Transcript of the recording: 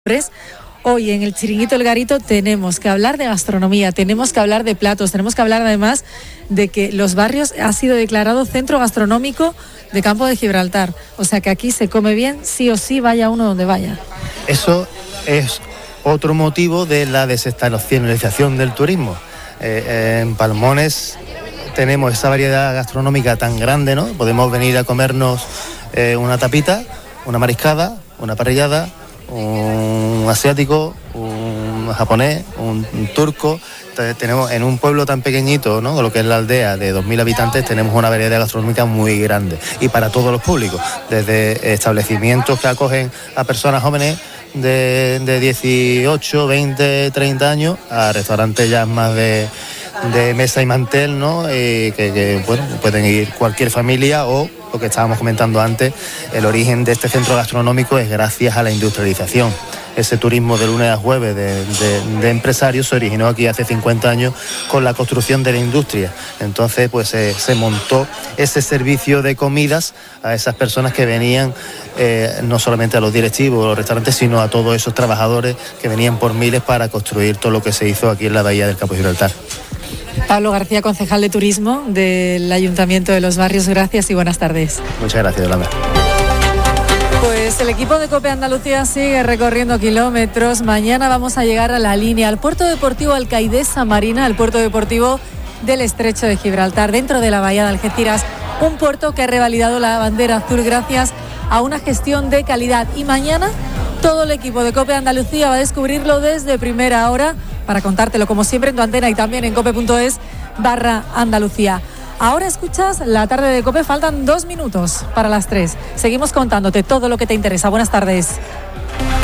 Hoy en el Chiringuito El Garito tenemos que hablar de gastronomía, tenemos que hablar de platos, tenemos que hablar además de que Los Barrios ha sido declarado centro gastronómico de Campo de Gibraltar. O sea que aquí se come bien, sí o sí, vaya uno donde vaya. Eso es otro motivo de la desestacionalización del turismo. En Palmones tenemos esa variedad gastronómica tan grande, ¿no? Podemos venir a comernos una tapita, una mariscada, una parrillada, un asiático, un japonés, un turco. Entonces, tenemos en un pueblo tan pequeñito, ¿no?, lo que es la aldea de 2.000 habitantes, tenemos una variedad gastronómica muy grande y para todos los públicos, desde establecimientos que acogen a personas jóvenes de 18, 20, 30 años a restaurantes ya más de mesa y mantel, ¿no? Que bueno, pueden ir cualquier familia, o lo que estábamos comentando antes, el origen de este centro gastronómico es gracias a la industrialización. Ese turismo de lunes a jueves de empresarios se originó aquí hace 50 años con la construcción de la industria. Entonces pues se montó ese servicio de comidas a esas personas que venían, no solamente a los directivos, a los restaurantes, sino a todos esos trabajadores que venían por miles para construir todo lo que se hizo aquí en la bahía del Campo de Gibraltar. Pablo García, concejal de Turismo del Ayuntamiento de Los Barrios, gracias y buenas tardes. Muchas gracias, Yolanda. Pues el equipo de COPE Andalucía sigue recorriendo kilómetros. Mañana vamos a llegar a la línea, al puerto deportivo Alcaidesa Marina, al puerto deportivo del Estrecho de Gibraltar, dentro de la bahía de Algeciras, un puerto que ha revalidado la bandera azul gracias a una gestión de calidad. Y mañana todo el equipo de COPE Andalucía va a descubrirlo desde primera hora para contártelo, como siempre, en tu antena y también en cope.es/Andalucía. Ahora escuchas la tarde de COPE, faltan 2 minutos para las 3. Seguimos contándote todo lo que te interesa. Buenas tardes.